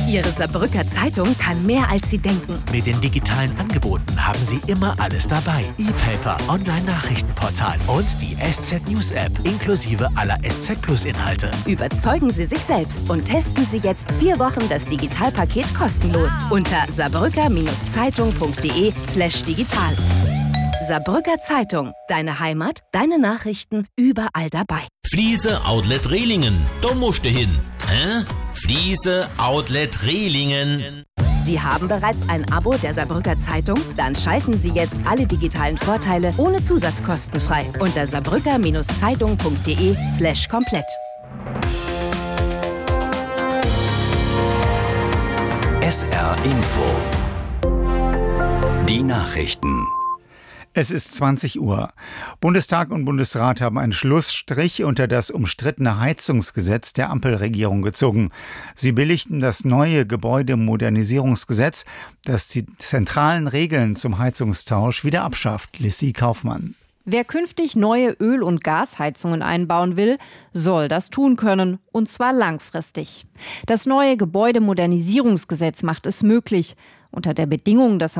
Ihre Saarbrücker Zeitung kann mehr, als Sie denken. Mit den digitalen Angeboten haben Sie immer alles dabei. E-Paper, Online-Nachrichtenportal und die SZ News App inklusive aller SZ Plus Inhalte. Überzeugen Sie sich selbst und testen Sie jetzt 4 Wochen das Digitalpaket kostenlos unter saarbrücker-zeitung.de/digital. Saarbrücker Zeitung. Deine Heimat, deine Nachrichten, überall dabei. Fliese Outlet Rehlingen. Da musst du hin. Hä? Fliese Outlet Rehlingen. Sie haben bereits ein Abo der Saarbrücker Zeitung? Dann schalten Sie jetzt alle digitalen Vorteile ohne Zusatzkosten frei unter saarbrücker-zeitung.de/komplett. SR Info. Die Nachrichten. Es ist 20 Uhr. Bundestag und Bundesrat haben einen Schlussstrich unter das umstrittene Heizungsgesetz der Ampelregierung gezogen. Sie billigten das neue Gebäudemodernisierungsgesetz, das die zentralen Regeln zum Heizungstausch wieder abschafft. Lissy Kaufmann. Wer künftig neue Öl- und Gasheizungen einbauen will, soll das tun können, und zwar langfristig. Das neue Gebäudemodernisierungsgesetz macht es möglich, unter der Bedingung, dass ab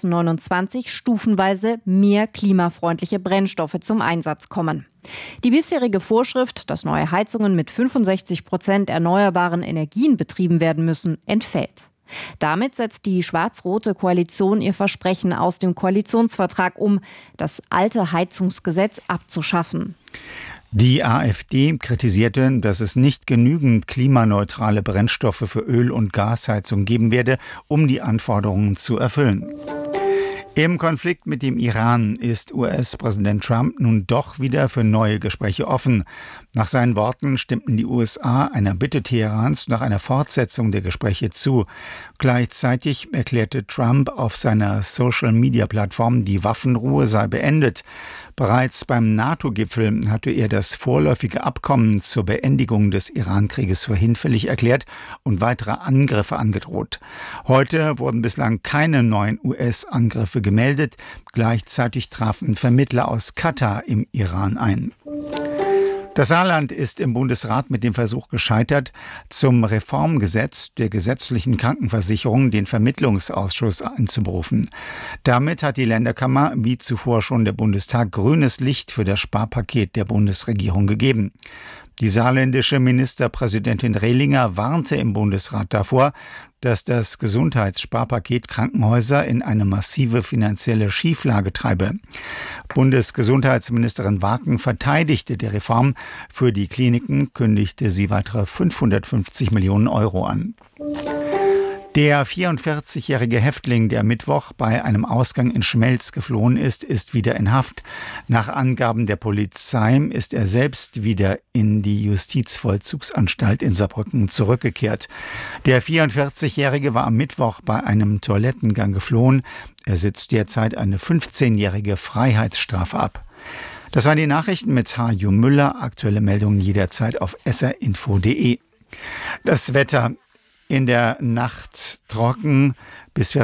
2029 stufenweise mehr klimafreundliche Brennstoffe zum Einsatz kommen. Die bisherige Vorschrift, dass neue Heizungen mit 65% erneuerbaren Energien betrieben werden müssen, entfällt. Damit setzt die schwarz-rote Koalition ihr Versprechen aus dem Koalitionsvertrag um, das alte Heizungsgesetz abzuschaffen. Die AfD kritisierte, dass es nicht genügend klimaneutrale Brennstoffe für Öl- und Gasheizung geben werde, um die Anforderungen zu erfüllen. Im Konflikt mit dem Iran ist US-Präsident Trump nun doch wieder für neue Gespräche offen. Nach seinen Worten stimmten die USA einer Bitte Teherans nach einer Fortsetzung der Gespräche zu. Gleichzeitig erklärte Trump auf seiner Social-Media-Plattform, die Waffenruhe sei beendet. Bereits beim NATO-Gipfel hatte er das vorläufige Abkommen zur Beendigung des Iran-Krieges für hinfällig erklärt und weitere Angriffe angedroht. Heute wurden bislang keine neuen US-Angriffe gemeldet. Gleichzeitig trafen Vermittler aus Katar im Iran ein. Das Saarland ist im Bundesrat mit dem Versuch gescheitert, zum Reformgesetz der gesetzlichen Krankenversicherung den Vermittlungsausschuss einzuberufen. Damit hat die Länderkammer, wie zuvor schon der Bundestag, grünes Licht für das Sparpaket der Bundesregierung gegeben. Die saarländische Ministerpräsidentin Rehlinger warnte im Bundesrat davor, dass das Gesundheitssparpaket Krankenhäuser in eine massive finanzielle Schieflage treibe. Bundesgesundheitsministerin Waken verteidigte die Reform. Für die Kliniken kündigte sie weitere 550 Millionen Euro an. Der 44-jährige Häftling, der Mittwoch bei einem Ausgang in Schmelz geflohen ist, ist wieder in Haft. Nach Angaben der Polizei ist er selbst wieder in die Justizvollzugsanstalt in Saarbrücken zurückgekehrt. Der 44-jährige war am Mittwoch bei einem Toilettengang geflohen. Er sitzt derzeit eine 15-jährige Freiheitsstrafe ab. Das waren die Nachrichten mit H.J. Müller. Aktuelle Meldungen jederzeit auf srinfo.de. Das Wetter: in der Nacht trocken bis